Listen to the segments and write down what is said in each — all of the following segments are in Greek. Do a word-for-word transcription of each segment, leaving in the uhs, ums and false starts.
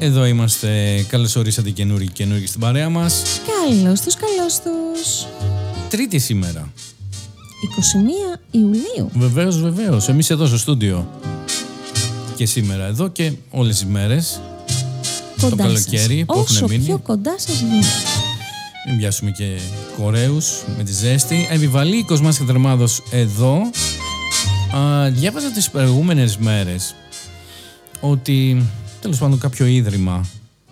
Εδώ είμαστε. Καλώς ορίσατε καινούργοι καινούργοι στην παρέα μας. Καλώς τους, καλώς τους. Τρίτη σήμερα. είκοσι μία Ιουλίου. Βεβαίως, βεβαίως. Εμείς εδώ στο στούντιο. Και σήμερα εδώ και όλες τις μέρες. Κοντά το καλοκαίρι σας. που Όσο έχουν μείνει. πιο κοντά σας γίνεται. Μην πιάσουμε και κορέους με τη ζέστη. Επιβαλήκος μας και Θερμάδος εδώ. Α, διάβαζα τις προηγούμενες μέρες ότι τέλος πάντων κάποιο ίδρυμα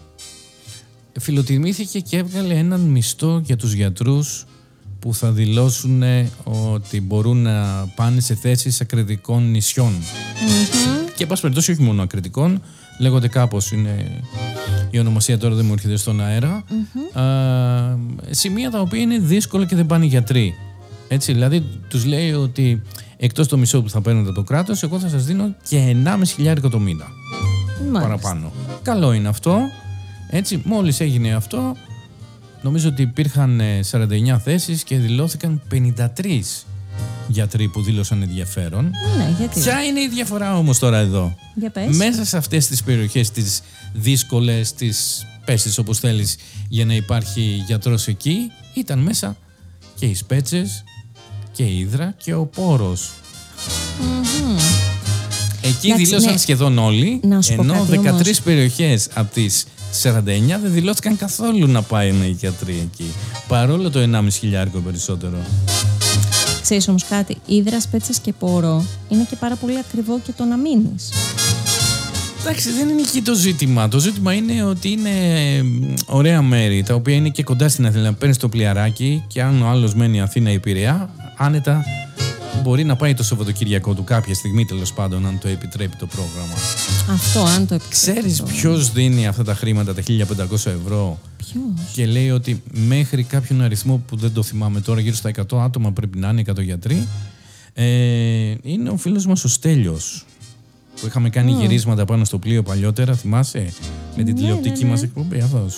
φιλοτιμήθηκε και έβγαλε έναν μισθό για τους γιατρούς που θα δηλώσουν ότι μπορούν να πάνε σε θέσεις ακριτικών νησιών. Mm-hmm. Και εν πάση περιπτώσει όχι μόνο ακριτικών, λέγονται κάπως, είναι η ονομασία τώρα δεν μου έρχεται στον αέρα, mm-hmm. Α, σημεία τα οποία είναι δύσκολα και δεν πάνε οι γιατροί. Έτσι, δηλαδή τους λέει ότι εκτός το μισό που θα παίρνετε από το κράτος, εγώ θα σας δίνω και ενάμιση χιλιάδες το μήνα. Μάλιστα. Παραπάνω. Καλό είναι αυτό. Έτσι, μόλις έγινε αυτό, νομίζω ότι υπήρχαν σαράντα εννιά θέσεις και δηλώθηκαν πενήντα τρεις γιατροί που δήλωσαν ενδιαφέρον. Ναι, γιατί. Ποια είναι η διαφορά όμως τώρα εδώ? Για πες. Μέσα σε αυτές τις περιοχές, τις δύσκολες, τις πέσεις όπως θέλεις, για να υπάρχει γιατρός εκεί, ήταν μέσα και οι Σπέτσες και η Ύδρα και ο Πόρος. Mm-hmm. Εκεί Εντάξει, δήλωσαν ναι. σχεδόν όλοι, ενώ δεκατρείς όμως. περιοχές από τις σαράντα εννιά δεν δηλώθηκαν καθόλου να πάει ένα γιατροί εκεί. Παρόλο το ενάμιση χιλιάρικο περισσότερο. Ξέρεις όμως κάτι, Ύδρα, Σπέτσες και Πόρο είναι και πάρα πολύ ακριβό και το να μείνεις. Εντάξει, δεν είναι εκεί το ζήτημα. Το ζήτημα είναι ότι είναι ωραία μέρη, τα οποία είναι και κοντά στην Αθήνα. Παίρνεις το πλοιαράκι και αν ο άλλος μένει Αθήνα ή Πειραιά, άνετα μπορεί να πάει το Σαββατοκυριακό του κάποια στιγμή, τέλος πάντων, αν το επιτρέπει το πρόγραμμα. Αυτό, αν το επιτρέπει. Ξέρεις ποιος δίνει αυτά τα χρήματα, τα χίλια πεντακόσια ευρώ? Ποιος? Και λέει ότι μέχρι κάποιον αριθμό που δεν το θυμάμαι τώρα, γύρω στα εκατό άτομα πρέπει να είναι, εκατό γιατροί. Ε, είναι ο φίλος μας ο Στέλιος, που είχαμε κάνει mm. γυρίσματα πάνω στο πλοίο παλιότερα, θυμάσαι, με την ναι, τηλεοπτική ναι, ναι. μας εκπομπή, αυτός.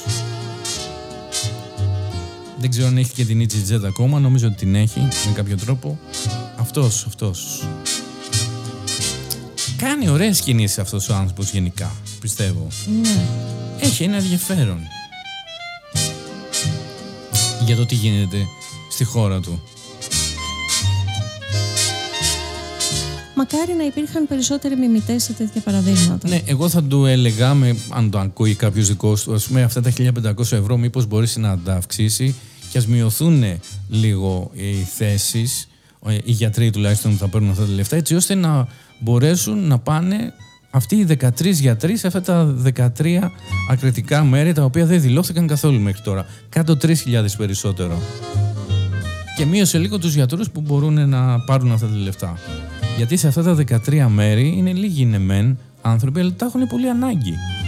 Δεν ξέρω αν έχει και την EasyJet ακόμα, νομίζω ότι την έχει με κάποιο τρόπο. Αυτός, αυτός. Κάνει ωραίες κινήσεις αυτός ο άνθρωπος γενικά, πιστεύω. Ναι. Έχει ένα ενδιαφέρον για το τι γίνεται στη χώρα του. Μακάρι να υπήρχαν περισσότεροι μιμητές σε τέτοια παραδείγματα. Ναι, εγώ θα του έλεγα, με, αν το ακούει κάποιος δικός του, ας πούμε, αυτά τα χίλια πεντακόσια ευρώ μήπως μπορέσει να τα αυξήσει και ας μειωθούν λίγο οι θέσεις, οι γιατροί τουλάχιστον που θα παίρνουν αυτά τα λεφτά, έτσι ώστε να μπορέσουν να πάνε αυτοί οι δεκατρείς γιατροί σε αυτά τα δεκατρία ακριτικά μέρη, τα οποία δεν δηλώθηκαν καθόλου μέχρι τώρα. Κάτω τρεις χιλιάδες περισσότερο. Και μείωσε λίγο τους γιατρούς που μπορούν να πάρουν αυτά τα λεφτά. Γιατί σε αυτά τα δεκατρία μέρη είναι λίγοι είναι μεν άνθρωποι, αλλά τα έχουν πολύ ανάγκη.